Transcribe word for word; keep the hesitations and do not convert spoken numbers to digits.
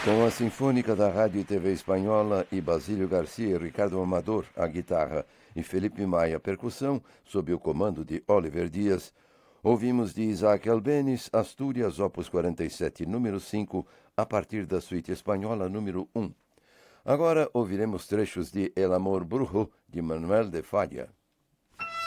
Com a Sinfônica da Rádio e T V Espanhola e Basílio Garcia e Ricardo Amador, à guitarra, e Felipe Maia, percussão, sob o comando de Oliver Dias, ouvimos de Isaac Albéniz, Astúrias, opus quarenta e sete, número cinco, a partir da suíte espanhola número um. Agora ouviremos trechos de El Amor Brujo, de Manuel de Falla.